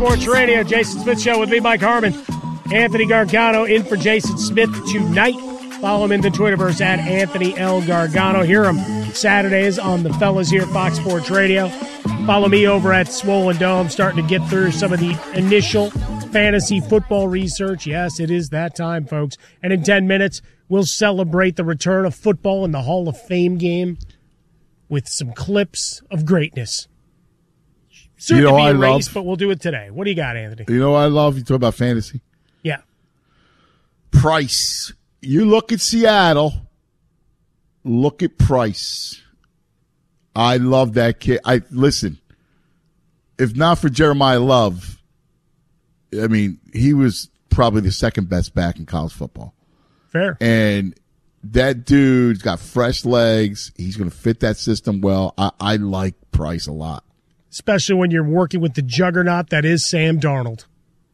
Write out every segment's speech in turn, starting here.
Sports Radio, Jason Smith Show with me, Mike Harmon. Anthony Gargano in for Jason Smith tonight. Follow him in the Twitterverse at Anthony L. Gargano. Hear him Saturdays on the fellas here at Fox Sports Radio. Follow me over at Swollen Dome, starting to get through some of the initial fantasy football research. Yes, it is that time, folks. And in 10 minutes, we'll celebrate the return of football in the Hall of Fame game with some clips of greatness. Soon to be erased, but we'll do it today. What do you got, Anthony? You know what I love? You talk about fantasy. Yeah. Price. You look at Seattle. Look at Price. I love that kid. Listen, if not for Jeremiah Love, I mean, he was probably the second best back in college football. Fair. And that dude's got fresh legs. He's going to fit that system well. I like Price a lot. Especially when you're working with the juggernaut that is Sam Darnold.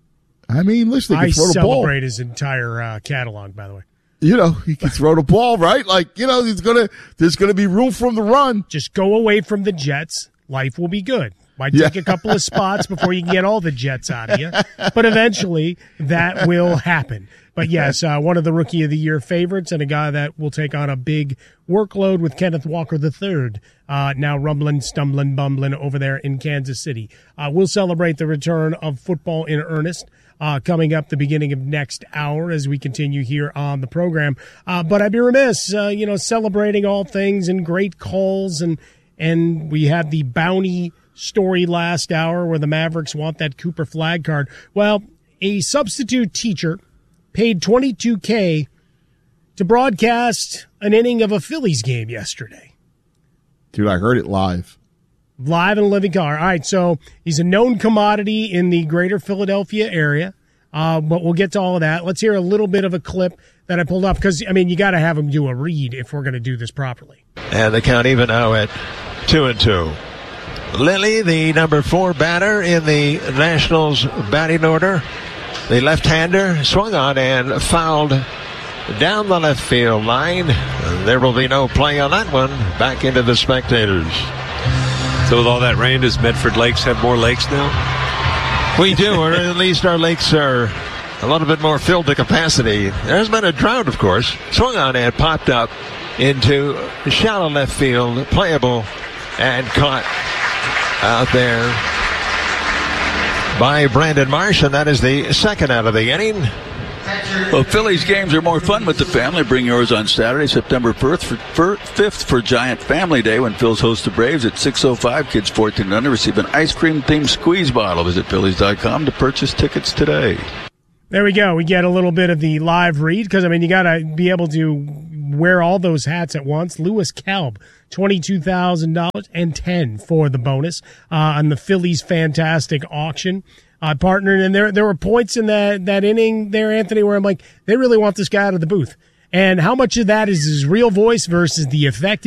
I mean, listen, I celebrate his entire catalog, by the way. You know, he can throw the ball, right? Like, you know, there's gonna be room for him to run. Just go away from the Jets. Life will be good. Might take a couple of spots before you can get all the Jets out of you. But eventually, that will happen. But yes, one of the Rookie of the Year favorites and a guy that will take on a big workload with Kenneth Walker III, now rumbling, stumbling, bumbling over there in Kansas City. We'll celebrate the return of football in earnest coming up the beginning of next hour as we continue here on the program. But I'd be remiss, celebrating all things and great calls. And we had the bounty story last hour where the Mavericks want that Cooper flag card. Well, a substitute teacher paid $22K to broadcast an inning of a Phillies game yesterday. Dude, I heard it live. Live in a living color. All right, so he's a known commodity in the greater Philadelphia area, but we'll get to all of that. Let's hear a little bit of a clip that I pulled up because, I mean, you got to have him do a read if we're going to do this properly. And the count even now at 2-2. Lilly, the number 4 batter in the Nationals batting order. The left-hander swung on and fouled down the left field line. There will be no play on that one. Back into the spectators. So with all that rain, does Medford Lakes have more lakes now? We do, or at least our lakes are a little bit more filled to capacity. There's been a drought, of course. Swung on and popped up into shallow left field. Playable and caught out there by Brandon Marsh, and that is the second out of the inning. Well, Phillies games are more fun with the family. Bring yours on Saturday, September 5th for Giant Family Day when Phil's hosts the Braves at 6:05. Kids 14 and under receive an ice cream-themed squeeze bottle. Visit Phillies.com to purchase tickets today. There we go. We get a little bit of the live read because, I mean, you got to be able to wear all those hats at once. Lewis Kalb, $22,000 and $10 for the bonus on the Phillies fantastic auction. Partnered, and there were points in that inning there, Anthony, where I'm like, they really want this guy out of the booth. And how much of that is his real voice versus the effect